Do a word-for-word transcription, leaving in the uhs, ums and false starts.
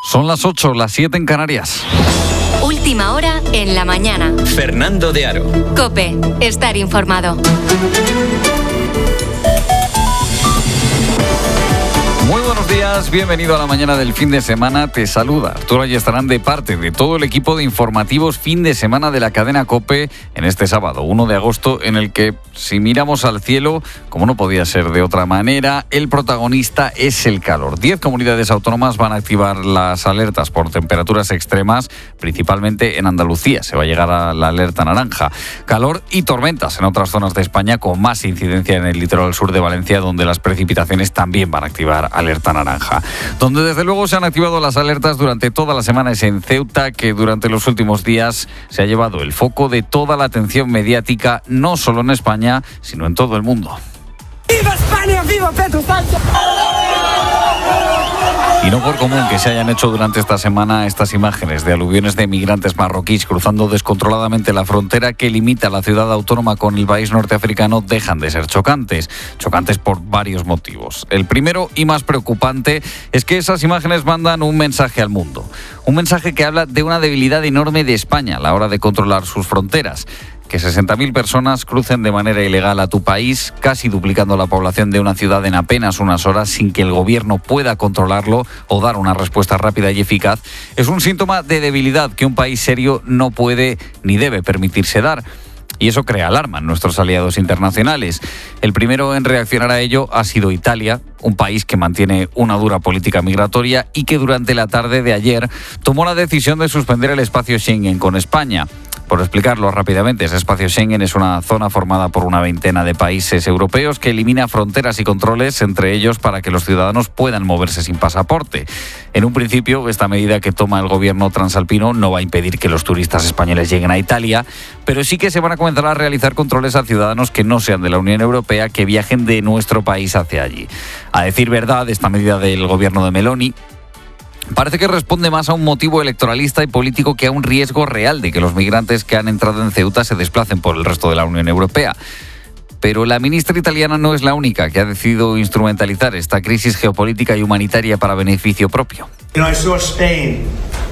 Son las ocho, las siete en Canarias. Última hora en la mañana. Fernando de Aro. COPE. Estar informado. Muy buenos días, bienvenido a la mañana del fin de semana. Te saluda Arturo Ayestarán de parte de todo el equipo de informativos fin de semana de la cadena COPE en este sábado, uno de agosto, en el que, si miramos al cielo, como no podía ser de otra manera, el protagonista es el calor. Diez comunidades autónomas van a activar las alertas por temperaturas extremas, principalmente en Andalucía. Se va a llegar a la alerta naranja. Calor y tormentas en otras zonas de España, con más incidencia en el litoral sur de Valencia, donde las precipitaciones también van a activar alerta naranja. Donde desde luego se han activado las alertas durante toda la semana es en Ceuta, que durante los últimos días se ha llevado el foco de toda la atención mediática, no solo en España, sino en todo el mundo. ¡Viva España! ¡Viva Pedro Sánchez! Y no por común que se hayan hecho durante esta semana estas imágenes de aluviones de migrantes marroquíes cruzando descontroladamente la frontera que limita la ciudad autónoma con el país norteafricano dejan de ser chocantes. Chocantes por varios motivos. El primero y más preocupante es que esas imágenes mandan un mensaje al mundo. Un mensaje que habla de una debilidad enorme de España a la hora de controlar sus fronteras. Que sesenta mil personas crucen de manera ilegal a tu país, casi duplicando la población de una ciudad en apenas unas horas sin que el gobierno pueda controlarlo o dar una respuesta rápida y eficaz, es un síntoma de debilidad que un país serio no puede ni debe permitirse dar. Y eso crea alarma en nuestros aliados internacionales. El primero en reaccionar a ello ha sido Italia, un país que mantiene una dura política migratoria y que durante la tarde de ayer tomó la decisión de suspender el espacio Schengen con España. Por explicarlo rápidamente, ese espacio Schengen es una zona formada por una veintena de países europeos que elimina fronteras y controles entre ellos para que los ciudadanos puedan moverse sin pasaporte. En un principio, esta medida que toma el gobierno transalpino no va a impedir que los turistas españoles lleguen a Italia, pero sí que se van a comenzar a realizar controles a ciudadanos que no sean de la Unión Europea que viajen de nuestro país hacia allí. A decir verdad, esta medida del gobierno de Meloni parece que responde más a un motivo electoralista y político que a un riesgo real de que los migrantes que han entrado en Ceuta se desplacen por el resto de la Unión Europea. Pero la ministra italiana no es la única que ha decidido instrumentalizar esta crisis geopolítica y humanitaria para beneficio propio. You know, I saw Spain